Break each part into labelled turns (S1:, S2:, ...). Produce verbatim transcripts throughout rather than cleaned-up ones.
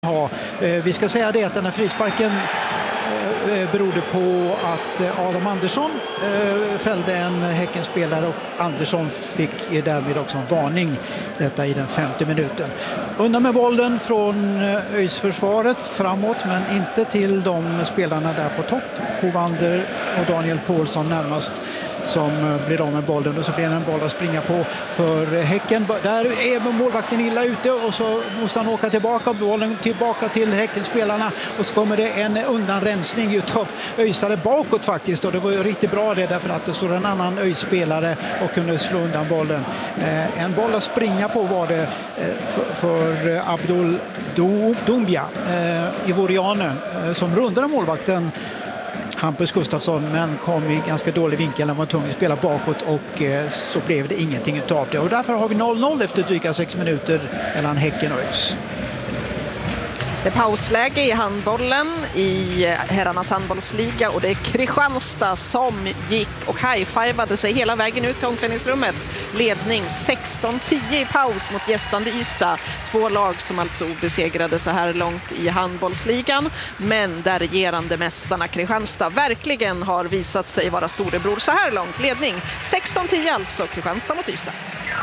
S1: Ja, vi ska säga det att den här frisparken berodde på att Adam Andersson fällde en Häckenspelare och Andersson fick därmed också en varning, detta i den femte minuten. Undan med bollen från Öjsförsvaret framåt, men inte till de spelarna där på topp. Hovander och Daniel Paulsson närmast som blir av med bollen, och så blir det en boll att springa på för Häcken. Där är målvakten illa ute och så måste han åka tillbaka, bollen tillbaka till Häckenspelarna, och så kommer det en undanrensning utav Öjsare bakåt faktiskt, och det var ju riktigt bra det, därför att det står en annan Öjspelare och kunde slå undan bollen. Eh, en boll att springa på var det eh, för, för Abdul Doumbia, eh, ivorianen, eh, som rundade målvakten Hampus Gustafsson, men kom i ganska dålig vinkel. Han var tvungen att spela bakåt, och eh, så blev det ingenting utav det. Och därför har vi noll noll efter dryga sex minuter mellan Häcken och Öjs.
S2: Det är pausläge i handbollen i herrarnas handbollsliga, och det är Kristianstad som gick och high-fivade sig hela vägen ut till omklädningsrummet. Ledning sexton tio i paus mot gästande Ystad. Två lag som alltså obesegrade så här långt i handbollsligan, men där regerande mästarna Kristianstad verkligen har visat sig vara storebror så här långt. Ledning sexton tio alltså, Kristianstad mot Ystad.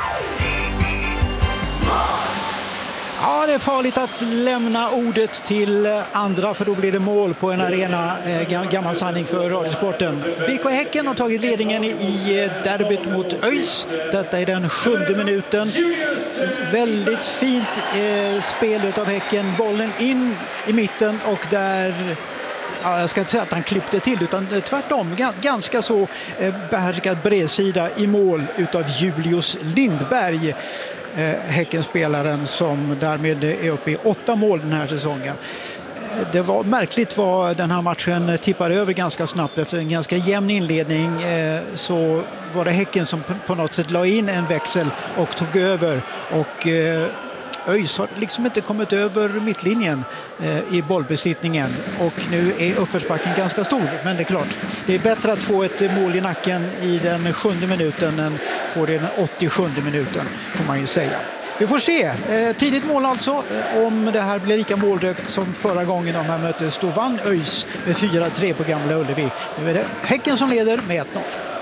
S1: Ja, det är farligt att lämna ordet till andra, för då blir det mål på en arena. Eh, gammal sanning för radiosporten. B K Häcken har tagit ledningen i derbyt mot Öjs. Detta är den sjunde minuten. Väldigt fint eh, spel av Häcken. Bollen in i mitten, och där... Ja, jag ska inte säga att han klippte till, utan tvärtom ganska så eh, behärskad bredsida i mål utav Julius Lindberg, eh, Häckenspelaren, som därmed är uppe i åtta mål den här säsongen. Eh, det var märkligt vad den här matchen tippade över ganska snabbt. Efter en ganska jämn inledning eh, så var det Häcken som på, på något sätt la in en växel och tog över, och eh, Öjs har liksom inte kommit över mittlinjen eh, i bollbesittningen, och nu är uppförsbacken ganska stor, men det är klart, det är bättre att få ett mål i nacken i den sjunde minuten än få det i den åttiosjunde minuten, får man ju säga. Vi får se. Eh, tidigt mål alltså, eh, om det här blir lika målrökt som förra gången de här möttes. Då vann Öjs med fyra tre på Gamla Ullevi. Nu är det Häcken som leder med ett noll.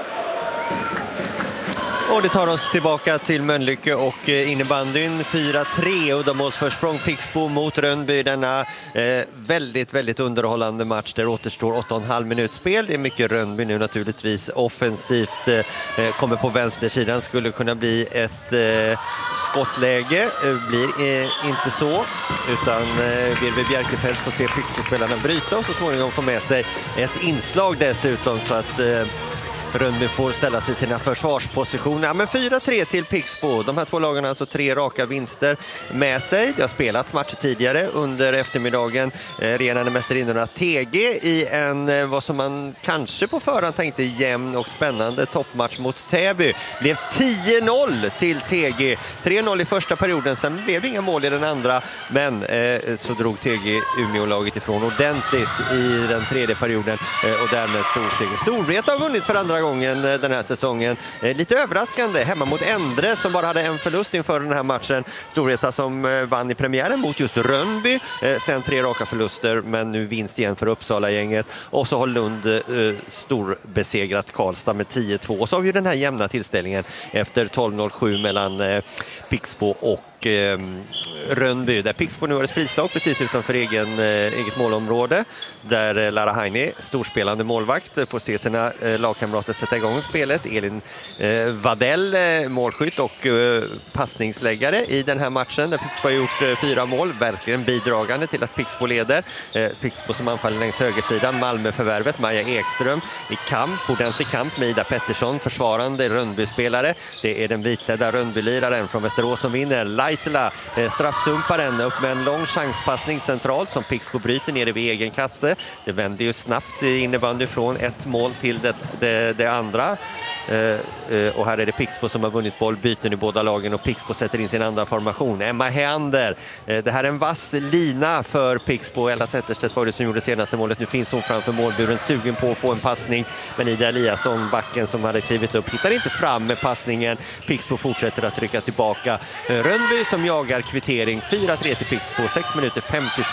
S3: Och det tar oss tillbaka till Mölnlycke och innebandyn. fyra tre uddamålsförsprång Pixbo mot Rönnby. Denna eh, väldigt, väldigt underhållande match. Där återstår åtta och en halv minut spel. Det är mycket Rönnby nu naturligtvis offensivt. Eh, kommer på vänstersidan. Skulle kunna bli ett eh, skottläge. Eh, blir eh, inte så. Utan eh, Virve Bjerkefelt får se Pixbo-spelarna bryta. Och så småningom får med sig ett inslag dessutom, så att... Eh, Rönnby får ställa sig i sina försvarspositioner. Ja, men fyra tre till Pixbo. De här två lagen har alltså tre raka vinster med sig. Det har spelats matcher tidigare under eftermiddagen. Eh, regerande mästarinnorna T G i en, eh, vad som man kanske på förhand tänkte, jämn och spännande toppmatch mot Täby. Blev tio noll till T G. tre noll i första perioden, sen blev det inga mål i den andra. Men eh, så drog T G Umeå-laget ifrån ordentligt i den tredje perioden. Eh, och därmed storseger. Storvreta har vunnit för andra gången den här säsongen. Lite överraskande hemma mot Endre, som bara hade en förlust inför den här matchen. Storvreta som vann i premiären mot just Rönnby. Sen tre raka förluster, men nu vinst igen för Uppsala-gänget. Och så har Lund eh, storbesegrat Karlstad med tio två. Och så har vi den här jämna tillställningen efter tolv noll sju mellan eh, Pixbo och Eh, Rönnby, där Pixbo nu har ett frislag precis utanför egen, eh, eget målområde, där eh, Lara Heini, storspelande målvakt, får se sina eh, lagkamrater sätta igång spelet. Elin eh, Vadell, eh, målskytt och eh, passningsläggare i den här matchen, där Pixbo har gjort eh, fyra mål, verkligen bidragande till att Pixbo leder. eh, Pixbo som anfaller längs högersidan. Malmö-förvärvet, Maja Ekström i kamp, ordentlig kamp med Ida Pettersson, försvarande Rönnby-spelare. Det är den vitledda Rönnby-liraren från Västerås som vinner. Laitila, eh, straffsumparen, upp med en lång chanspassning centralt som Pixbo bryter nere vid egen kasse. Det vänder ju snabbt i innebandy från ett mål till det, det, det andra. Eh, eh, och här är det Pixbo som har vunnit bollbyten i båda lagen, och Pixbo sätter in sin andra formation. Emma Heander, eh, det här är en vass lina för Pixbo. Ella Zetterstedt var det som gjorde senaste målet. Nu finns hon framför målburen, sugen på att få en passning, men Ida Eliasson, backen som hade klivit upp, hittar inte fram med passningen. Pixbo fortsätter att trycka tillbaka. eh, Rönnby som jagar kvittering. fyra tre till Pixbo, sex minuter femtio